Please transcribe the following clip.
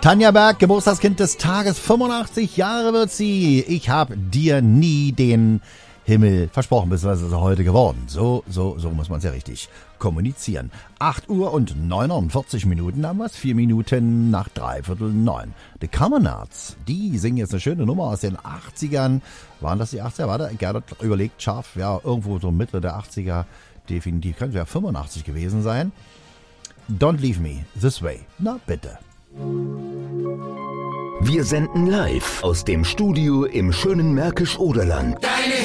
Tanja Berg, Geburtstagskind des Tages, 85 Jahre wird sie. Ich habe dir nie den Himmel versprochen, beziehungsweise ist er heute geworden. So muss man es ja richtig kommunizieren. 8 Uhr und 49 Minuten haben wir es, 4 Minuten nach 8:45. The Commonards, die singen jetzt eine schöne Nummer aus den 80ern. Waren das die 80er? Warte, Gernot überlegt scharf, ja, irgendwo so Mitte der 80er, definitiv. Könnte ja 85 gewesen sein. Don't Leave Me This Way. Na, bitte. Wir senden live aus dem Studio im schönen Märkisch-Oderland. Deine